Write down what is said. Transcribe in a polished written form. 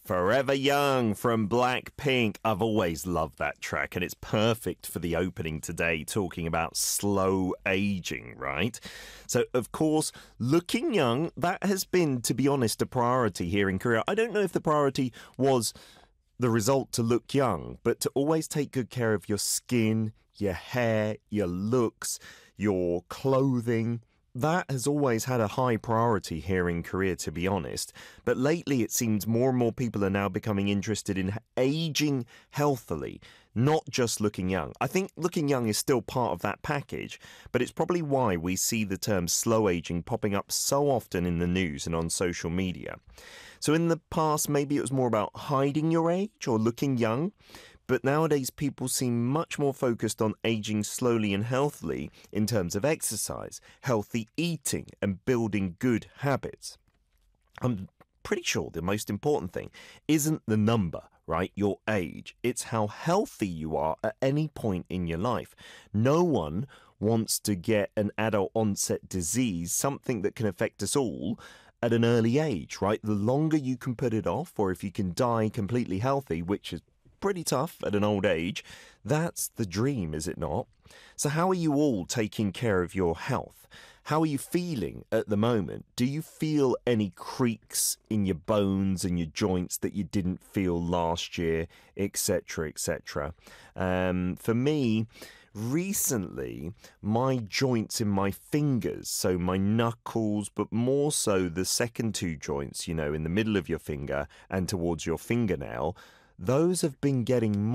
Forever Young from Blackpink. I've always loved that track, and it's perfect for the opening today, talking about slow aging, right? So, of course, looking young, that has been, to be honest, a priority here in Korea. I don't know if the priority was the result to look young, but to always take good care of your skin, your hair, your looks, your clothing. That has always had a high priority here in Korea, to be honest. But lately, it seems more and more people are now becoming interested in aging healthily, not just looking young. I think looking young is still part of that package, but it's probably why we see the term slow aging popping up so often in the news and on social media. So in the past, maybe it was more about hiding your age or looking young. But nowadays, people seem much more focused on aging slowly and healthily in terms of exercise, healthy eating, and building good habits. I'm pretty sure the most important thing isn't the number, right? Your age. It's how healthy you are at any point in your life. No one wants to get an adult onset disease, something that can affect us all at an early age, right? The longer you can put it off, or if you can die completely healthy, which is pretty tough at an old age, that's the dream, is it not? So how are you all taking care of your health? How are you feeling at the moment? Do you feel any creaks in your bones and your joints that you didn't feel last year, etc., etc.? For me, recently, my joints in my fingers, so my knuckles, but more so the second two joints, in the middle of your finger and towards your fingernail, those have been getting